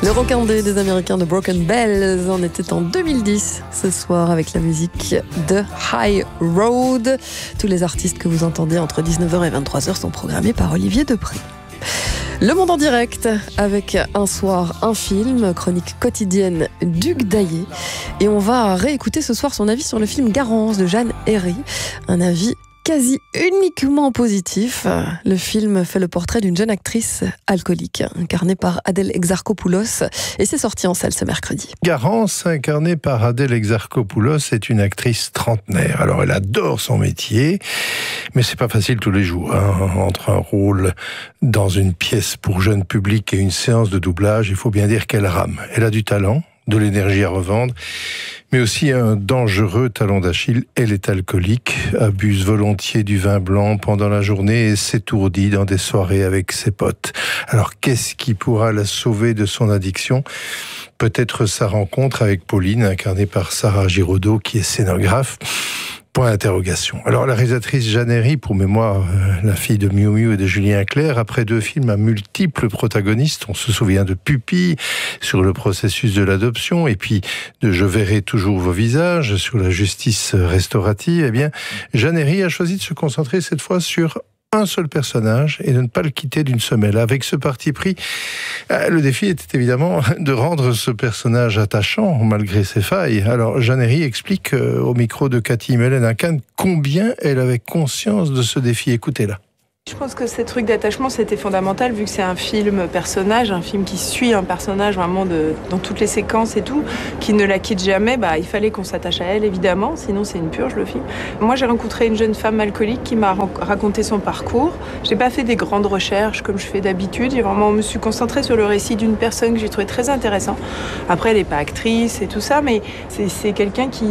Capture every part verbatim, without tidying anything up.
Le rockandé des Américains de Broken Bells en était en deux mille dix ce soir avec la musique de High Road. Tous les artistes que vous entendez entre dix-neuf heures et vingt-trois heures sont programmés par Olivier Depré. Le Monde en direct avec Un soir, un film, chronique quotidienne d'Hugues Daillet. Et on va réécouter ce soir son avis sur le film Garance de Jeanne Herry. Un avis quasi uniquement positif. Le film fait le portrait d'une jeune actrice alcoolique, incarnée par Adèle Exarchopoulos, et c'est sorti en salle ce mercredi. Garance, incarnée par Adèle Exarchopoulos, est une actrice trentenaire. Alors elle adore son métier, mais c'est pas facile tous les jours. Hein. Entre un rôle dans une pièce pour jeune public et une séance de doublage, il faut bien dire qu'elle rame. Elle a du talent, de l'énergie à revendre, mais aussi un dangereux talon d'Achille. Elle est alcoolique, abuse volontiers du vin blanc pendant la journée et s'étourdit dans des soirées avec ses potes. Alors qu'est-ce qui pourra la sauver de son addiction ? Peut-être sa rencontre avec Pauline, incarnée par Sarah Giraudot, qui est scénographe. Point d'interrogation. Alors la réalisatrice Jeanne Herry, pour mémoire, euh, la fille de Miu Miu et de Julien Clerc, après deux films à multiples protagonistes, on se souvient de Pupille, sur le processus de l'adoption, et puis de Je verrai toujours vos visages, sur la justice restaurative, eh bien, Jeanne Herry a choisi de se concentrer cette fois sur un seul personnage et de ne pas le quitter d'une semelle. Avec ce parti pris, le défi était évidemment de rendre ce personnage attachant malgré ses failles. Alors Jeanne Herry explique euh, au micro de Cathy Mellen-Akan combien elle avait conscience de ce défi. Écoutez-la. Je pense que ce truc d'attachement, c'était fondamental vu que c'est un film personnage, un film qui suit un personnage vraiment de, dans toutes les séquences et tout, qui ne la quitte jamais. Bah, il fallait qu'on s'attache à elle, évidemment, sinon c'est une purge le film. Moi, j'ai rencontré une jeune femme alcoolique qui m'a raconté son parcours. J'ai pas fait des grandes recherches comme je fais d'habitude. J'ai vraiment me suis concentrée sur le récit d'une personne que j'ai trouvé très intéressant. Après, elle n'est pas actrice et tout ça, mais c'est, c'est quelqu'un qui...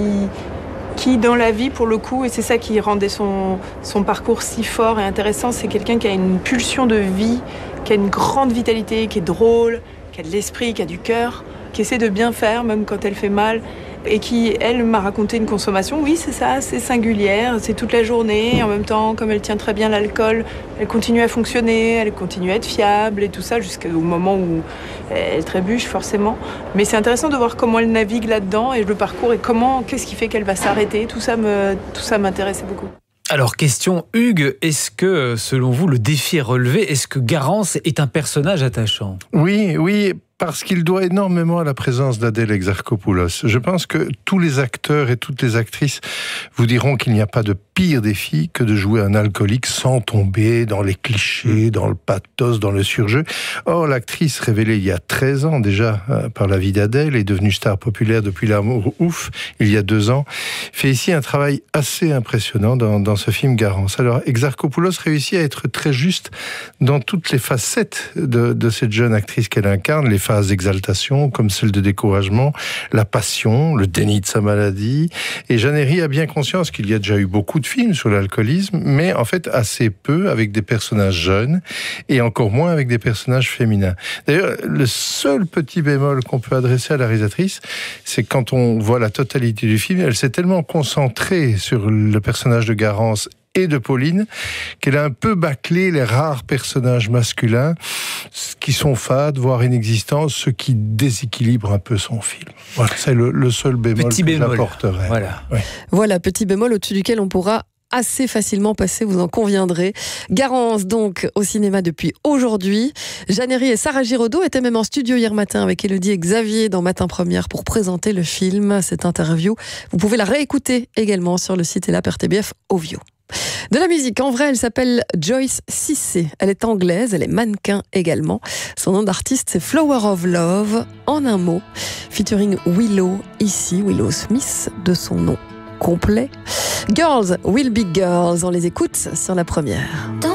qui dans la vie pour le coup, et c'est ça qui rendait son, son parcours si fort et intéressant, c'est quelqu'un qui a une pulsion de vie, qui a une grande vitalité, qui est drôle, qui a de l'esprit, qui a du cœur, qui essaie de bien faire même quand elle fait mal, et qui, elle, m'a raconté une consommation, oui c'est ça, c'est singulière, c'est toute la journée, et en même temps, comme elle tient très bien l'alcool, elle continue à fonctionner, elle continue à être fiable et tout ça jusqu'au moment où elle trébuche forcément. Mais c'est intéressant de voir comment elle navigue là-dedans et le parcours et comment, qu'est-ce qui fait qu'elle va s'arrêter, tout ça me, tout ça m'intéressait beaucoup. Alors, question Hugues, est-ce que, selon vous, le défi est relevé ? Est-ce que Garance est un personnage attachant ? Oui, oui, parce qu'il doit énormément à la présence d'Adèle Exarchopoulos. Je pense que tous les acteurs et toutes les actrices vous diront qu'il n'y a pas de pire défi que de jouer un alcoolique sans tomber dans les clichés, dans le pathos, dans le surjeu. Or, l'actrice révélée il y a treize ans déjà euh, par la vie d'Adèle et devenue star populaire depuis L'amour ouf, il y a deux ans, fait ici un travail assez impressionnant dans, dans ce film Garance. Alors, Exarchopoulos réussit à être très juste dans toutes les facettes de, de cette jeune actrice qu'elle incarne, les phases d'exaltation comme celle de découragement, la passion, le déni de sa maladie. Et Jeanne Herry a bien conscience qu'il y a déjà eu beaucoup de films sur l'alcoolisme, mais en fait assez peu avec des personnages jeunes et encore moins avec des personnages féminins. D'ailleurs, le seul petit bémol qu'on peut adresser à la réalisatrice, c'est quand on voit la totalité du film, elle s'est tellement concentrée sur le personnage de Garance et de Pauline, qu'elle a un peu bâclé les rares personnages masculins qui sont fades, voire inexistants, ce qui déséquilibre un peu son film. Voilà, c'est le, le seul bémol petit que bémol. j'apporterais. Voilà. Oui. Voilà, petit bémol au-dessus duquel on pourra assez facilement passer, vous en conviendrez. Garance donc au cinéma depuis aujourd'hui. Jeanne Herry et Sarah Giraudot étaient même en studio hier matin avec Élodie et Xavier dans Matin Première pour présenter le film. Cette interview, vous pouvez la réécouter également sur le site et l'app R T B F Ovio. De la musique, en vrai, elle s'appelle Joyce Cissé. Elle est anglaise, elle est mannequin également. Son nom d'artiste, c'est Flower of Love, en un mot, featuring Willow, ici, Willow Smith, de son nom complet. Girls Will Be Girls, on les écoute sur la première.